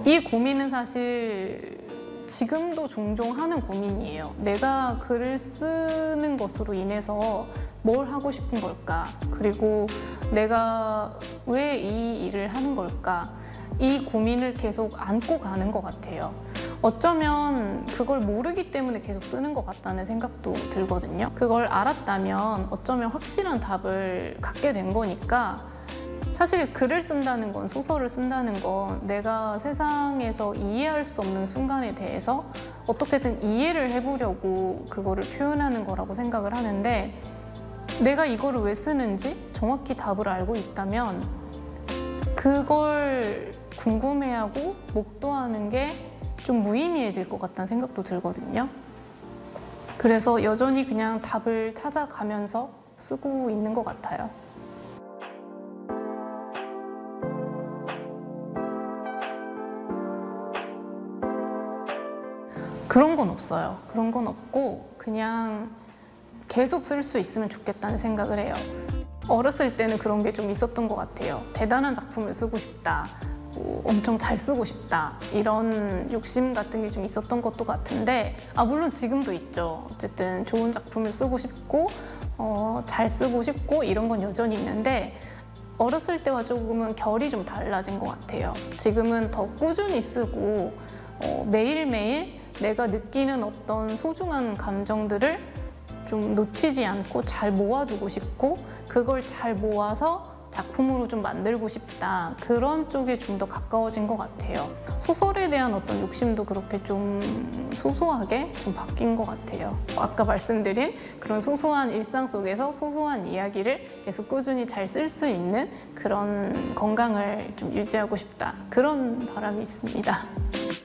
이 고민은 사실 지금도 종종 하는 고민이에요. 내가 글을 쓰는 것으로 인해서 뭘 하고 싶은 걸까? 그리고 내가 왜 이 일을 하는 걸까? 이 고민을 계속 안고 가는 것 같아요. 어쩌면 그걸 모르기 때문에 계속 쓰는 것 같다는 생각도 들거든요. 그걸 알았다면 어쩌면 확실한 답을 갖게 된 거니까 사실 글을 쓴다는 건, 소설을 쓴다는 건 내가 세상에서 이해할 수 없는 순간에 대해서 어떻게든 이해를 해보려고 그거를 표현하는 거라고 생각을 하는데, 내가 이거를 왜 쓰는지 정확히 답을 알고 있다면 그걸 궁금해하고 목도하는 게 좀 무의미해질 것 같다는 생각도 들거든요. 그래서 여전히 그냥 답을 찾아가면서 쓰고 있는 것 같아요. 그런 건 없어요. 그런 건 없고 그냥 계속 쓸 수 있으면 좋겠다는 생각을 해요. 어렸을 때는 그런 게 좀 있었던 것 같아요. 대단한 작품을 쓰고 싶다, 엄청 잘 쓰고 싶다, 이런 욕심 같은 게 좀 있었던 것도 같은데, 물론 지금도 있죠. 어쨌든 좋은 작품을 쓰고 싶고 잘 쓰고 싶고 이런 건 여전히 있는데, 어렸을 때와 조금은 결이 좀 달라진 것 같아요. 지금은 더 꾸준히 쓰고 매일매일 내가 느끼는 어떤 소중한 감정들을 좀 놓치지 않고 잘 모아두고 싶고, 그걸 잘 모아서 작품으로 좀 만들고 싶다, 그런 쪽에 좀 더 가까워진 것 같아요. 소설에 대한 어떤 욕심도 그렇게 좀 소소하게 좀 바뀐 것 같아요. 아까 말씀드린 그런 소소한 일상 속에서 소소한 이야기를 계속 꾸준히 잘 쓸 수 있는 그런 건강을 좀 유지하고 싶다, 그런 바람이 있습니다.